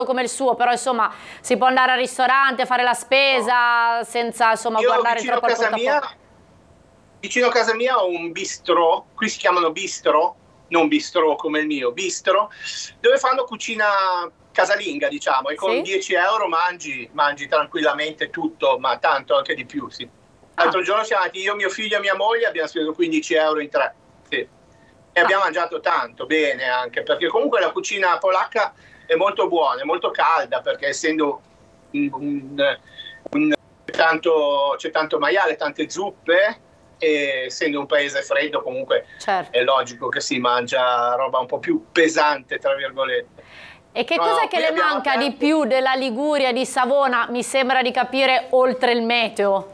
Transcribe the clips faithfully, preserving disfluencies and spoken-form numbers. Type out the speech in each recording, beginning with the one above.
come il suo, però insomma si può andare al ristorante, fare la spesa no. senza insomma Io guardare troppo al portafoglio. Mia, vicino a casa mia ho un bistrò, qui si chiamano bistrò, non bistrò come il mio, bistrò, dove fanno cucina casalinga, diciamo, e con sì? dieci euro mangi, mangi tranquillamente tutto, ma tanto anche di più, sì. L'altro ah. giorno siamo andati io, mio figlio e mia moglie, abbiamo speso quindici euro in tre, sì. E ah. abbiamo mangiato tanto, bene anche, perché comunque la cucina polacca è molto buona, è molto calda, perché essendo un, un, un, tanto, c'è tanto maiale, tante zuppe, e essendo un paese freddo comunque certo. è logico che si mangia roba un po' più pesante, tra virgolette. E che no, cos'è che le manca aperto... di più della Liguria, di Savona, mi sembra di capire, oltre il meteo?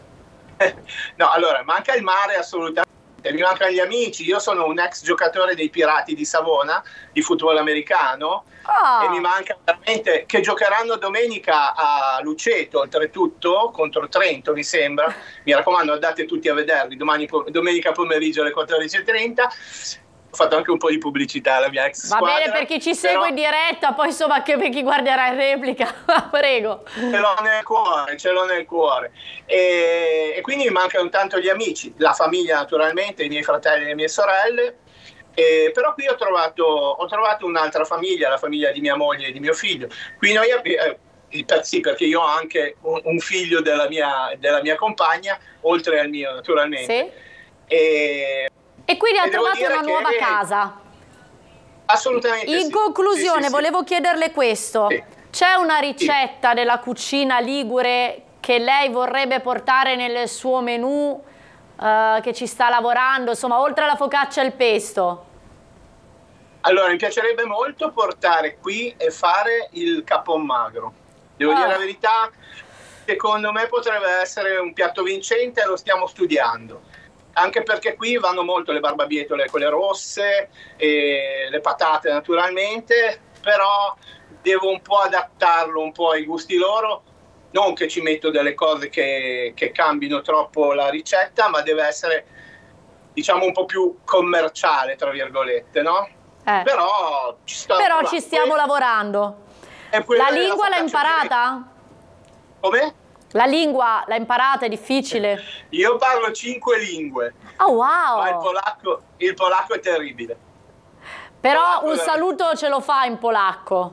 No, allora, manca il mare assolutamente, mi mancano gli amici, io sono un ex giocatore dei Pirati di Savona, di football americano, oh. e mi manca veramente, che giocheranno domenica a Luceto, oltretutto, contro Trento mi sembra, mi raccomando andate tutti a vederli, domani, domenica pomeriggio alle quattordici e trenta. Ho fatto anche un po' di pubblicità alla mia ex Va squadra. bene, per chi ci segue però... in diretta, poi insomma anche per chi guarderà in replica, prego. Ce l'ho nel cuore, ce l'ho nel cuore. E, e quindi mi mancano tanto gli amici, la famiglia naturalmente, i miei fratelli e le mie sorelle. E, però qui ho trovato, ho trovato un'altra famiglia, la famiglia di mia moglie e di mio figlio. Qui noi abbiamo... Eh, per, sì, perché io ho anche un, un figlio della mia, della mia compagna, oltre al mio naturalmente. Sì. E... E quindi ha trovato una nuova casa. Assolutamente In sì. conclusione, sì, sì, volevo sì. chiederle questo. Sì. C'è una ricetta sì. della cucina ligure che lei vorrebbe portare nel suo menù, uh, che ci sta lavorando, insomma, oltre alla focaccia e il pesto? Allora, mi piacerebbe molto portare qui e fare il capon magro. Devo oh. dire la verità, secondo me potrebbe essere un piatto vincente e lo stiamo studiando. Anche perché qui vanno molto le barbabietole, quelle rosse, e le patate naturalmente, però devo un po' adattarlo un po' ai gusti loro, non che ci metto delle cose che, che cambino troppo la ricetta, ma deve essere, diciamo, un po' più commerciale, tra virgolette, no? Eh. Però ci, sto però ci stiamo lavorando. La lingua l'ha imparata? Come? La lingua l'ha imparata, è difficile? Io parlo cinque lingue. Oh wow! Ma il polacco, il polacco è terribile. Però polacco un è... saluto ce lo fa in polacco.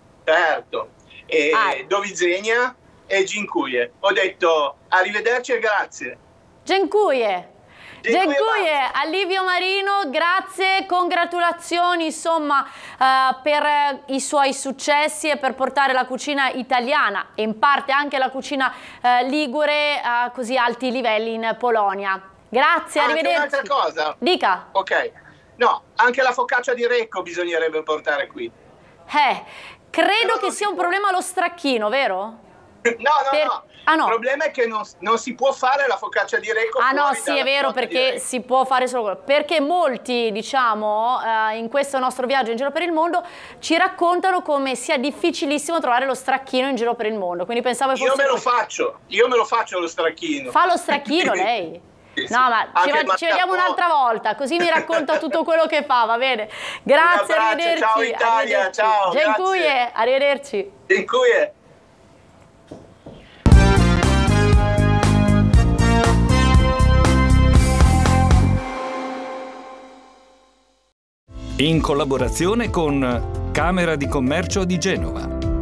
Certo. E ah. do widzenia e dziękuję. Ho detto arrivederci e grazie. Dziękuję. Dziękuję a Livio Marino, grazie, congratulazioni insomma uh, per i suoi successi e per portare la cucina italiana e in parte anche la cucina uh, ligure a così alti livelli in Polonia. Grazie, ah, arrivederci. Anche un'altra cosa. Dica. Ok, no, anche la focaccia di Recco bisognerebbe portare qui. Eh, credo che sia un problema lo stracchino, vero? No, no, per... no. Ah, no. Il problema è che non, non si può fare la focaccia di Recco. Ah no, sì, è vero, perché si può fare solo quello. Perché molti, diciamo, eh, in questo nostro viaggio in giro per il mondo ci raccontano come sia difficilissimo trovare lo stracchino in giro per il mondo. Quindi pensavo che fosse... Io me lo faccio, io me lo faccio lo stracchino. Fa lo stracchino lei? Sì, sì. No, ma ci, va, ci vediamo un'altra volta, così mi racconta tutto quello che fa, va bene? Grazie, arrivederci. Ciao Italia, arrivederci. ciao. Dziękuję, arrivederci. Dziękuję. In collaborazione con Camera di Commercio di Genova.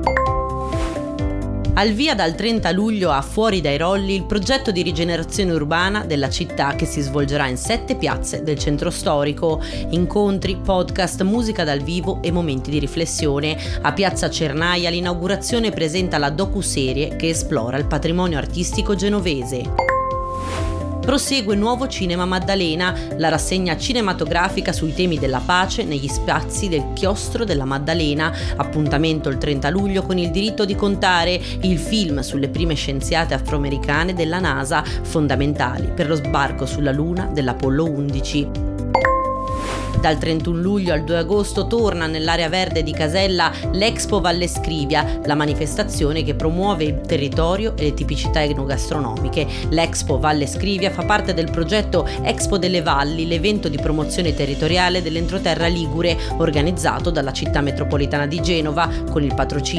Al via dal trenta luglio a Fuori dai Rolli il progetto di rigenerazione urbana della città che si svolgerà in sette piazze del centro storico. Incontri, podcast, musica dal vivo e momenti di riflessione. A Piazza Cernaia l'inaugurazione presenta la docuserie che esplora il patrimonio artistico genovese. Prosegue Nuovo Cinema Maddalena, la rassegna cinematografica sui temi della pace negli spazi del Chiostro della Maddalena. Appuntamento il trenta luglio con Il diritto di contare, il film sulle prime scienziate afroamericane della NASA, fondamentali per lo sbarco sulla Luna dell'Apollo undici. Dal trentuno luglio al due agosto torna nell'area verde di Casella l'Expo Valle Scrivia, la manifestazione che promuove il territorio e le tipicità enogastronomiche. L'Expo Valle Scrivia fa parte del progetto Expo delle Valli, l'evento di promozione territoriale dell'entroterra ligure organizzato dalla città metropolitana di Genova con il patrocinio